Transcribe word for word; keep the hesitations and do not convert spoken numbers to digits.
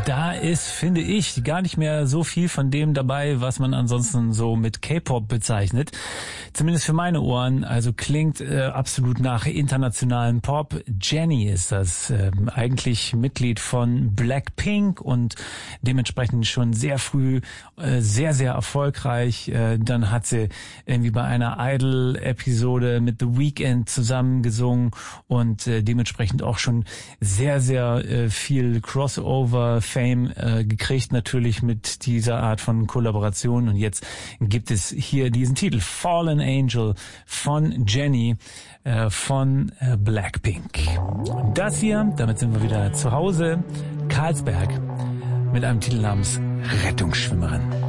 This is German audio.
Da ist, finde ich, gar nicht mehr so viel von dem dabei, was man ansonsten so mit K-Pop bezeichnet. Zumindest für meine Ohren. Also klingt äh, absolut nach internationalem Pop. Jennie ist das, äh, eigentlich Mitglied von Blackpink und dementsprechend schon sehr früh äh, sehr, sehr erfolgreich. Äh, dann hat sie irgendwie bei einer Idol-Episode mit The Weeknd zusammen gesungen und äh, dementsprechend auch schon sehr, sehr äh, viel Crossover-Fame äh, gekriegt, natürlich mit dieser Art von Kollaboration. Und jetzt gibt es hier diesen Titel Fallen Angel von Jennie äh, von äh, Blackpink. Das hier, damit sind wir wieder zu Hause, Carlsberg mit einem Titel namens Rettungsschwimmerin.